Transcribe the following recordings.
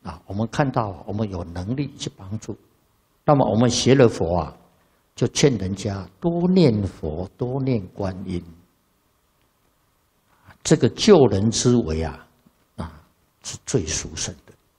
啊，我们看到我们有能力去帮助，那么我们学了佛啊，就劝人家多念佛，多念观音。这个救人之为啊，是最殊胜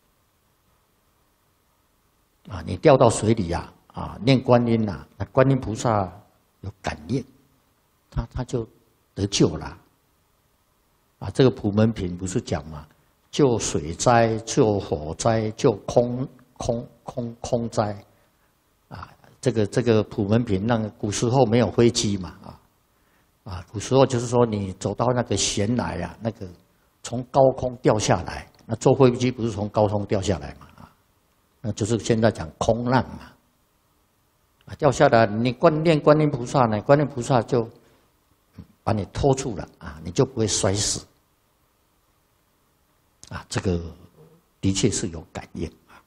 的。你掉到水里念观音那观音菩萨有感应，他就得救了。这个普门品不是讲嘛，救水灾、救火灾、救空灾。这个普门品，那个古时候没有飞机嘛，古时候就是说你走到那个悬崖那个从高空掉下来，那坐飞机不是从高空掉下来嘛，那就是现在讲空难嘛，掉下来你念观音菩萨呢，观音菩萨就把你拖住了你就不会摔死这个的确是有感应。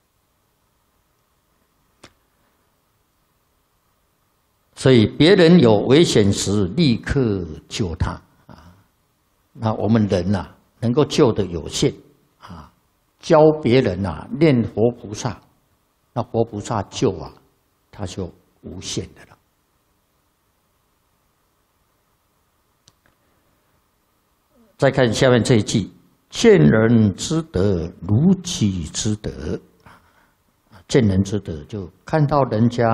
所以别人有危险时，立刻救他那我们人能够救的有限教别人念佛菩萨，那佛菩萨救他就无限的了。再看下面这一句：见人之德，如己之德。见人之德，就看到人家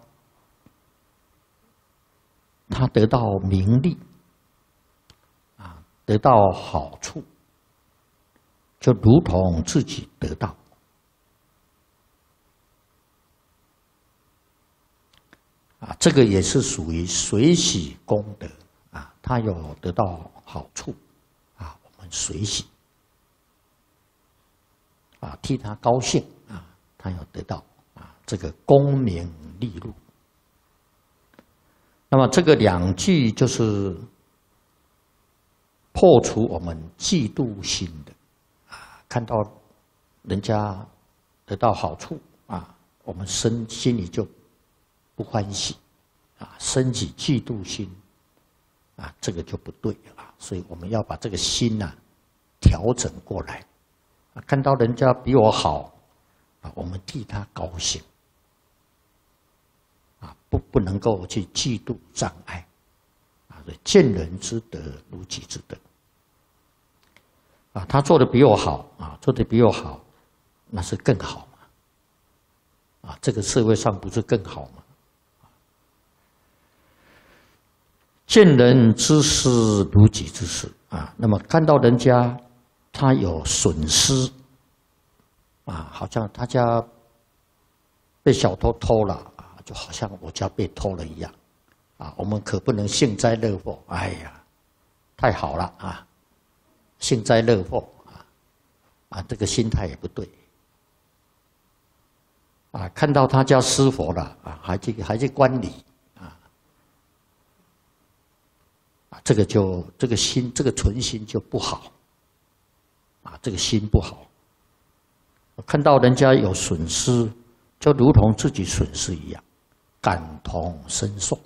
他得到名利得到好处，就如同自己得到这个也是属于随喜功德他有得到好处我们随喜替他高兴他有得到这个功名利禄。那么这个两句就是破除我们嫉妒心的看到人家得到好处我们心里就不欢喜升起嫉妒心这个就不对了所以我们要把这个心调整过来看到人家比我好我们替他高兴不能够去嫉妒障碍见人之德，如己之德他做的比我好做的比我好，那是更好嘛这个社会上不是更好吗？见人之失，如己之失那么看到人家他有损失好像他家被小偷偷了就好像我家被偷了一样我们可不能幸灾乐祸。哎呀，太好了幸灾乐祸这个心态也不对看到他家失火了还去观礼这个心这个存心就不好这个心不好。看到人家有损失，就如同自己损失一样，感同身受。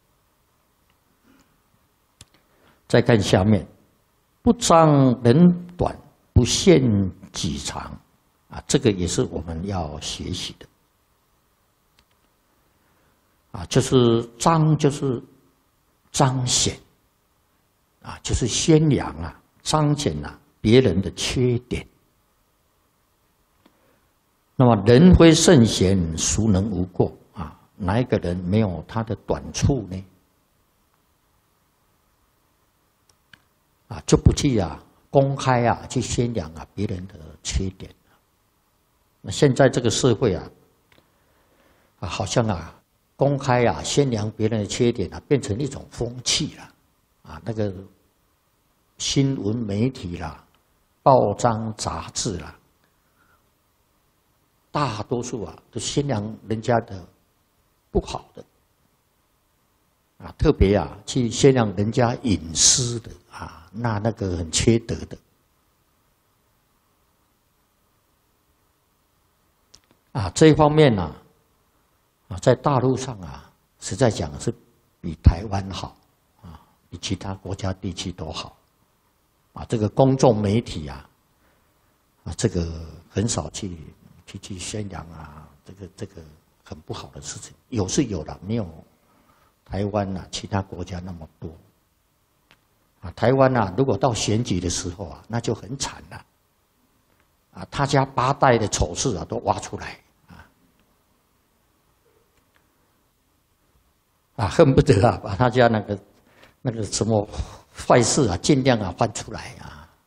再看下面，不彰人短，不限己长这个也是我们要学习的就是彰，就是彰显就是宣扬彰显别人的缺点。那么人非圣贤，孰能无过哪一个人没有他的短处呢？就不去公开去宣扬别人的缺点。那现在这个社会好像公开宣扬别人的缺点变成一种风气了那个新闻媒体啦、报章杂志啦，大多数都宣扬人家的不好的特别去宣扬人家隐私的那个很缺德的这一方面在大陆上实在讲是比台湾好比其他国家地区都好这个公众媒体这个很少去宣扬啊，这个很不好的事情。有是有的，没有台湾啊其他国家那么多。台湾啊，如果到选举的时候啊，那就很惨了。他家8代的丑事啊，都挖出来恨不得啊，把他家那个什么坏事啊，尽量啊翻出来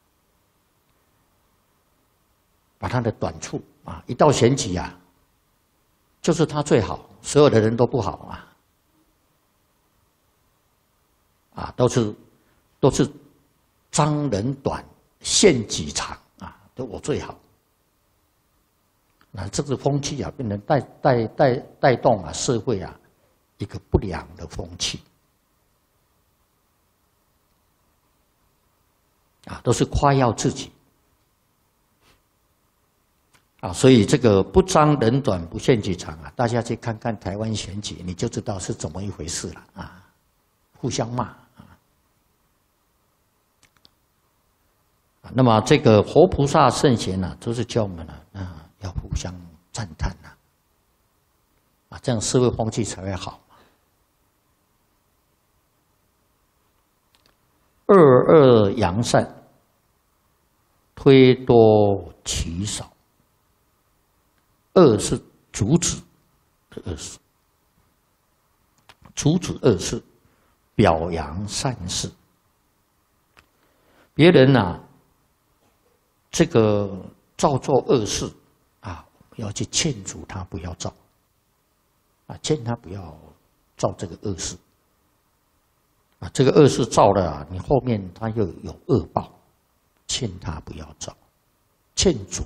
把他的短处一到选举就是他最好，所有的人都不好都是张人短，献己长都我最好。这个风气变成带动社会一个不良的风气都是夸耀自己所以这个不张人短，不献己长大家去看看台湾选举，你就知道是怎么一回事了互相骂那么这个活菩萨圣贤都是教我们要互相赞叹这样社会风气才会好。二扬善，推多取少。二是阻止的恶事，阻止恶事，表扬善事。别人这个造作恶事要去劝阻他不要造劝他不要造这个恶事这个恶事造了你后面他又有恶报，劝他不要造，劝阻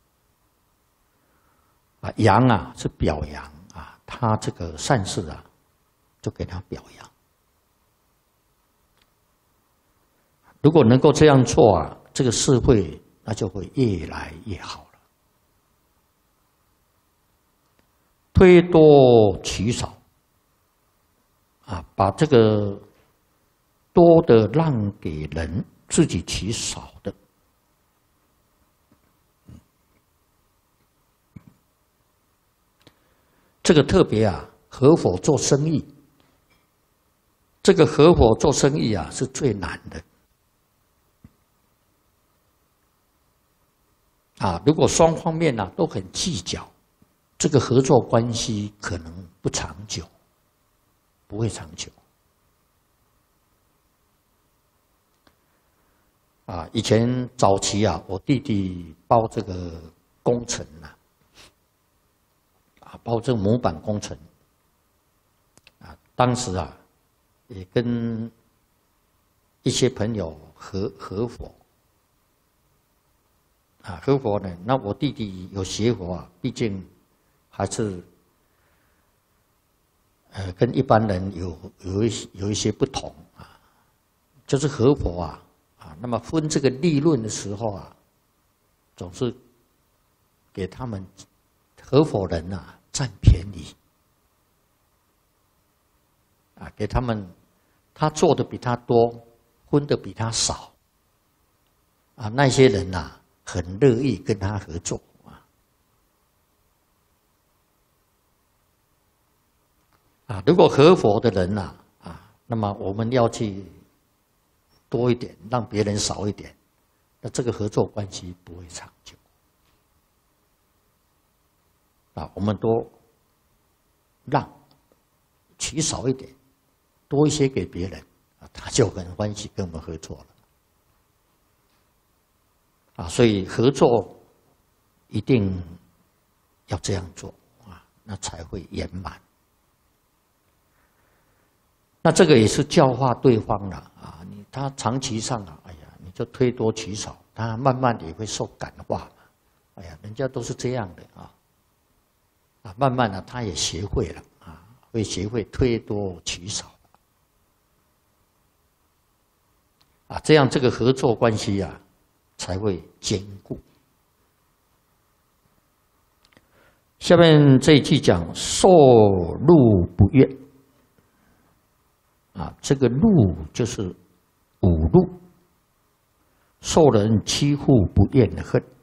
扬是表扬他这个善事就给他表扬。如果能够这样做这个社会那就会越来越好了。推多取少把这个多的让给人，自己取少的。这个特别合伙做生意，这个合伙做生意是最难的如果双方面都很计较，这个合作关系可能不长久，不会长久以前早期我弟弟包这个工程包这个模板工程当时也跟一些朋友合伙合伙呢，那我弟弟有学佛毕竟还是跟一般人有一些不同就是合伙那么分这个利润的时候总是给他们合伙人占便宜给他们，他做的比他多，分的比他少那些人很乐意跟他合作如果合伙的人那么我们要去多一点，让别人少一点，那这个合作关系不会长久我们多让取少一点，多一些给别人他就很欢喜跟我们合作了所以合作一定要这样做那才会圆满。那这个也是教化对方了他长期上你就推多取少，他慢慢也会受感化人家都是这样的慢慢他也学会了会学会推多取少这样这个合作关系才会坚固。下面这一句讲受禄不怨这个禄就是五禄，受人欺负不怨恨